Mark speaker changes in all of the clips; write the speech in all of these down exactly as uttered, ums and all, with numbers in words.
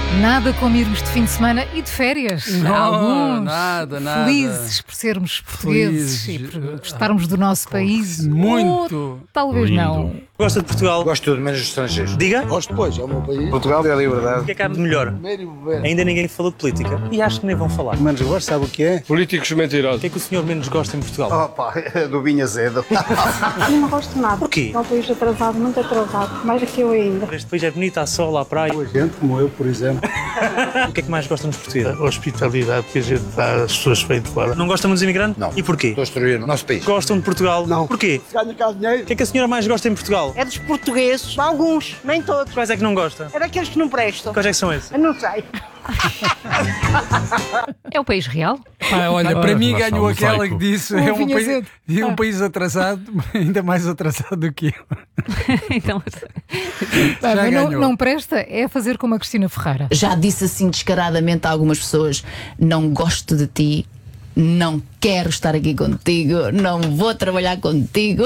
Speaker 1: Nada como irmos de fim de semana e de férias.
Speaker 2: Não,
Speaker 1: Alguns
Speaker 2: nada, nada.
Speaker 1: felizes por sermos portugueses
Speaker 2: Felizes.
Speaker 1: e por gostarmos do nosso país.
Speaker 2: Muito.
Speaker 1: Ou talvez
Speaker 3: Lindo.
Speaker 1: não.
Speaker 4: Gosta de Portugal?
Speaker 5: Gosto de tudo, menos dos estrangeiros.
Speaker 4: Diga.
Speaker 5: Gosto, pois, é o meu país. Portugal é a
Speaker 4: O
Speaker 5: liberdade.
Speaker 4: que é que há de melhor? Ainda ninguém falou de política e acho que nem vão falar.
Speaker 5: Menos gosto, sabe o que é?
Speaker 3: Políticos
Speaker 4: O
Speaker 3: mentirosos.
Speaker 4: que é que o senhor menos gosta em Portugal?
Speaker 5: Opa, do vinho azedo.
Speaker 6: Eu não gosto de nada.
Speaker 4: Porquê?
Speaker 6: É um país atrasado, muito atrasado. Mais do que eu ainda.
Speaker 4: Este país é bonito, há sol, há praia.
Speaker 5: Boa gente, como eu, por exemplo.
Speaker 4: O que é que mais gostam dos portugueses?
Speaker 7: A hospitalidade que a gente dá às pessoas bem de fora.
Speaker 4: Não gostam dos imigrantes?
Speaker 5: Não.
Speaker 4: E porquê?
Speaker 5: Estou a destruir o nosso país.
Speaker 4: Gostam de Portugal?
Speaker 5: Não.
Speaker 4: Porquê?
Speaker 5: Ganha cá dinheiro.
Speaker 4: O que é que a senhora mais gosta em Portugal?
Speaker 8: É dos portugueses, alguns, nem todos.
Speaker 4: Quais é que não gosta?
Speaker 8: É daqueles que não prestam.
Speaker 4: Quais é que são esses?
Speaker 8: Eu não sei.
Speaker 1: É o país real?
Speaker 2: Ah, olha, para mim
Speaker 3: Nossa,
Speaker 2: ganhou
Speaker 3: um
Speaker 2: aquela
Speaker 3: mosaico.
Speaker 2: que disse
Speaker 1: Um
Speaker 2: é um,
Speaker 1: vinho
Speaker 2: país,
Speaker 1: azedo.
Speaker 2: é um
Speaker 1: Ah.
Speaker 2: país atrasado, ainda mais atrasado do que eu.
Speaker 1: Então,
Speaker 2: Já
Speaker 1: não,
Speaker 2: ganhou.
Speaker 1: não presta é fazer como a Cristina Ferreira.
Speaker 9: Já disse assim descaradamente a algumas pessoas: não gosto de ti, não quero estar aqui contigo, não vou trabalhar contigo.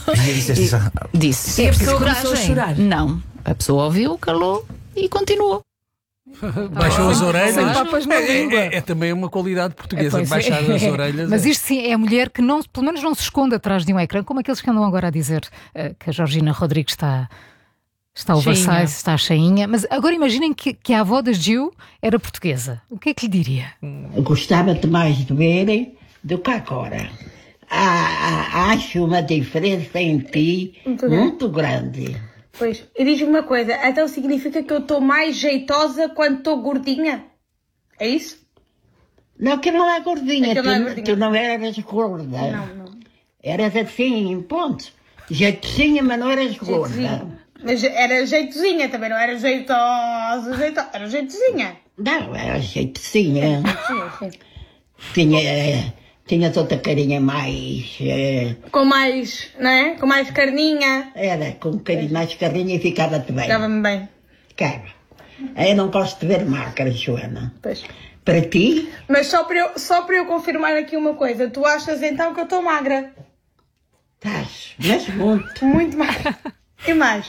Speaker 9: E- Disse.
Speaker 1: E a
Speaker 9: É
Speaker 1: pessoa
Speaker 9: preciso
Speaker 1: começou a chorar?
Speaker 9: Não. A pessoa ouviu, calou e continuou.
Speaker 2: Baixou as orelhas.
Speaker 1: Sem papas na
Speaker 2: É, é-
Speaker 1: língua.
Speaker 2: é- é também uma qualidade portuguesa,
Speaker 1: Pois é.
Speaker 2: baixar as orelhas.
Speaker 1: Mas
Speaker 2: é-
Speaker 1: isto sim é a mulher que não, pelo menos não se esconde atrás de um ecrã, como aqueles que andam agora a dizer eh, que a Georgina Rodrigues está, está oversize,
Speaker 10: Cheinha.
Speaker 1: está cheinha. Mas agora imaginem que, que a avó da Gil era portuguesa. O que é que lhe diria?
Speaker 10: Gostava-te mais de ver do que agora. Há- há- acho uma diferença em ti
Speaker 6: Muito
Speaker 10: muito grande.
Speaker 6: Pois. E diz-me uma coisa, então significa que eu estou mais jeitosa quando estou gordinha? É isso?
Speaker 10: Não, que não é gordinha,
Speaker 6: É que
Speaker 10: tu,
Speaker 6: não é gordinha.
Speaker 10: tu não eras gorda.
Speaker 6: Não, não.
Speaker 10: Eras assim, ponto. Jeitozinha, mas não eras gorda.
Speaker 6: Jeitozinho. Mas era jeitozinha também, não era jeitosa, jeitosa. Era jeitozinha.
Speaker 10: Não, era jeitozinha.
Speaker 6: Sim, sim.
Speaker 10: Tinha, tinha outra carinha mais... eh,
Speaker 6: Com mais, não é? Com mais carninha.
Speaker 10: Era com um bocadinho mais carinha e ficava-te bem.
Speaker 6: Ficava-me bem.
Speaker 10: Ficava. Eu não gosto de ver máscaras, Joana.
Speaker 6: Pois.
Speaker 10: Para ti,
Speaker 6: Mas só para, eu, só para eu confirmar aqui uma coisa, tu achas então que eu estou magra?
Speaker 10: estás, mas muito.
Speaker 6: Muito magra. E mais?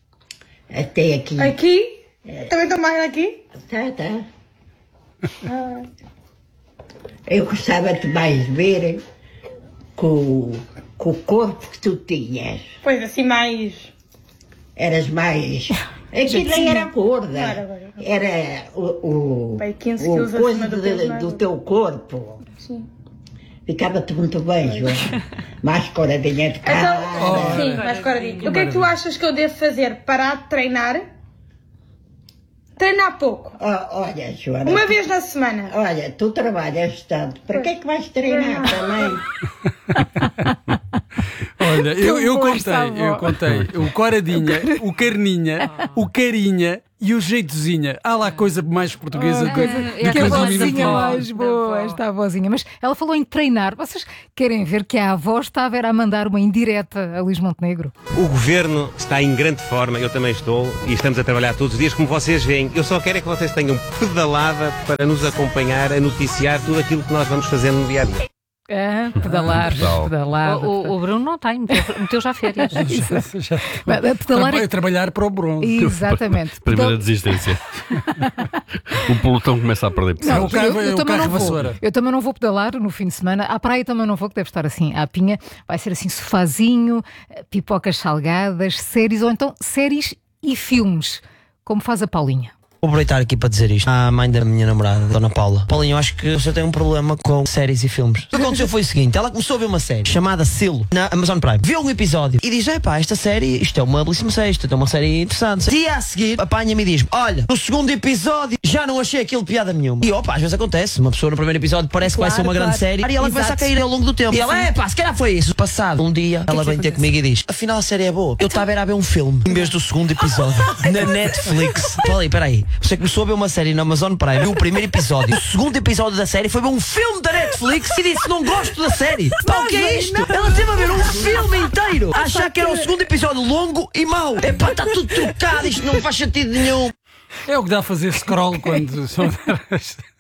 Speaker 10: Até aqui.
Speaker 6: Aqui? Também estou magra aqui?
Speaker 10: Tá, tá. Eu gostava-te mais de ver com, com o corpo que tu tinhas.
Speaker 6: Pois, assim mais...
Speaker 10: Eras mais... Aquilo nem era gorda.
Speaker 6: Não era gorda.
Speaker 10: Era o, o,
Speaker 6: Pai, quinze
Speaker 10: o
Speaker 6: quilos
Speaker 10: coisa
Speaker 6: acima do
Speaker 10: de-
Speaker 6: peso mais
Speaker 10: do
Speaker 6: gordo.
Speaker 10: teu corpo.
Speaker 6: Sim.
Speaker 10: Ficava-te muito bem, Joana. Mais coradinha de cara.
Speaker 6: Então, sim, mais coradinho. O que é que tu achas que eu devo fazer? Parar de treinar? Treinar pouco.
Speaker 10: Oh, olha, Joana.
Speaker 6: Uma vez na semana.
Speaker 10: Olha, tu trabalhas tanto. Para que é que vais treinar também?
Speaker 2: Olha, eu, eu
Speaker 1: boa
Speaker 2: contei,
Speaker 1: esta avó.
Speaker 2: eu contei o coradinha, o carninha, o carinha e o jeitozinha. Há lá coisa mais portuguesa do que, do
Speaker 1: Que
Speaker 2: que
Speaker 1: a
Speaker 2: os
Speaker 1: vozinha
Speaker 2: diminutivos.
Speaker 1: mais boa, esta avózinha. Mas ela falou em treinar. Vocês querem ver que a avó estava era a mandar uma indireta a Luís Montenegro?
Speaker 11: O governo está em grande forma, eu também estou, e estamos a trabalhar todos os dias, como vocês veem. Eu só quero é que vocês tenham pedalada para nos acompanhar, a noticiar tudo aquilo que nós vamos fazendo no dia a dia.
Speaker 1: Ah, pedalar,
Speaker 3: Total.
Speaker 1: pedalar.
Speaker 10: O, o- o Bruno não tem, meteu, meteu já férias.
Speaker 2: Já-
Speaker 1: Pedalar
Speaker 2: Tra-
Speaker 1: é...
Speaker 2: Trabalhar para o bronze.
Speaker 1: Exatamente.
Speaker 3: Primeira
Speaker 1: Pedal-
Speaker 3: desistência. O pelotão começa a perder pessoas.
Speaker 2: É o carro- é o
Speaker 1: também
Speaker 2: carro
Speaker 1: não vou.
Speaker 2: vassoura.
Speaker 1: Eu também não vou pedalar no fim de semana. À praia também não vou, que deve estar assim à pinha. Vai ser assim sofazinho, pipocas salgadas, séries ou então séries e filmes, como faz a Paulinha.
Speaker 12: Vou aproveitar aqui para dizer isto à mãe da minha namorada, Dona Paula. Paulinho, eu acho que você tem um problema com séries e filmes. O que aconteceu foi o seguinte: ela começou a ver uma série chamada Silo na Amazon Prime. Viu um episódio e diz: epá, esta série, isto é uma belíssima série, isto é uma série interessante. Dia a seguir, apanha-me e diz: olha, no segundo episódio já não achei aquilo piada nenhuma. E opa, às vezes acontece, uma pessoa no primeiro episódio parece que vai ser uma grande série e ela começa a cair ao longo do tempo. E ela, epá, se calhar foi isso. Passado um dia, ela vem ter comigo e diz: afinal a série é boa. Eu estava a ver um filme em vez do segundo episódio na Netflix. Falei, peraí, você começou a ver uma série na Amazon Prime, viu o primeiro episódio. O segundo episódio da série foi ver um filme da Netflix e disse: não gosto da série. Pá, o que é isto? Ela teve a ver um filme inteiro a achar que era o segundo episódio longo e mau. Epá, está tudo trocado, isto não faz sentido nenhum.
Speaker 2: É o que dá a fazer scroll quando são.